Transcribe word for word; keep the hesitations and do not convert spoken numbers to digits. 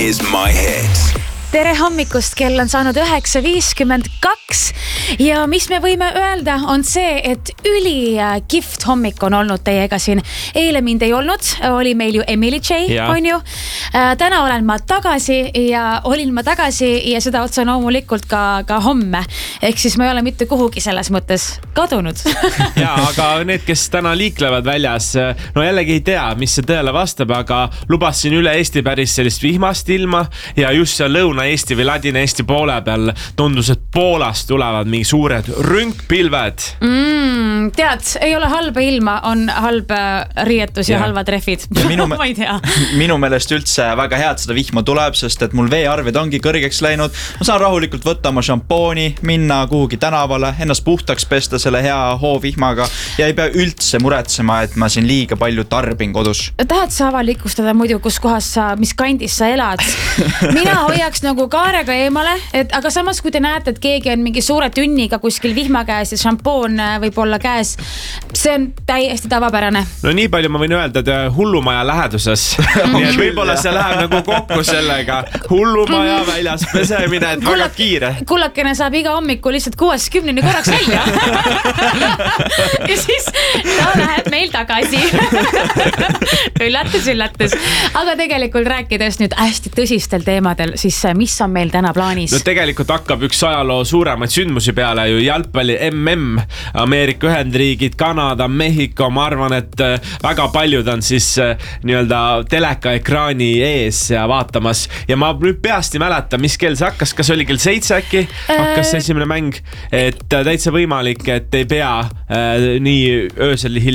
is my hit. Tere hommikust, kell on saanud üheksa viiskümmend kaks ja mis me võime öelda on see, et üli kihvt hommik on olnud teiega siin. Eile mind ei olnud, oli meil ju Emily J, on ju. Täna olen ma tagasi ja olin ma tagasi ja seda otsa loomulikult ka, ka homme. Ehk siis ma ei ole mitte kuhugi selles mõttes kadunud. Ja, aga need, kes täna liiklevad väljas, no jällegi ei tea, mis see tõele vastab, aga lubasin üle Eesti päris sellist vihmast ilma ja just see lõuna Eesti või ladina Eesti poole peal tundus, et Poolast tulevad mingi suured rünkpilved. Mm, tead, ei ole halba ilma, on halb riietus ja, ja halvad rehvid. Minu, ma ei tea. Minu meelest üldse väga head seda vihma tuleb, sest et mul veearved ongi kõrgeks läinud. Ma saan rahulikult võtta oma šampooni, minna kuhugi tänavale, ennast puhtaks pesta selle hea hoovihmaga ja ei pea üldse muretsema, et ma siin liiga palju tarbin kodus. Tahad sa avalikustada muidu, kus kohas sa, mis kandis sa elad? Mina hoiaks nagu kaarega eemale, et, aga samas kui te näete, et keegi on mingi suure tünniga kuskil vihma käes ja šampoon võib olla käes, see on täiesti tavapärane. No nii palju ma võin öelda, et hullumaja läheduses. Nii et võib-olla see läheb nagu kokku sellega. Hullumaja väljas pesemine, et väga kiire. Kullakene saab iga hommiku lihtsalt kuuest kümneni korraks välja. Ja siis ta läheb meil tagasi. Üllatus, üllatus. Aga tegelikult rääkides nüüd hästi tõsistel teemadel, siis mis on meil täna plaanis? No tegelikult hakkab üks ajaloo suuremaid sündmusi peale ju jalgpalli M M, Ameerika Ühendriigid, Kanada, Mehhiko, ma arvan, et väga paljud on siis nii-öelda teleka ekraani ees ja vaatamas ja ma nüüd peast ei mäleta, mis kell see hakkas, kas oli kell seitse äkki hakkas esimene mäng, et täitsa võimalik, et ei pea äh, nii öösel hilja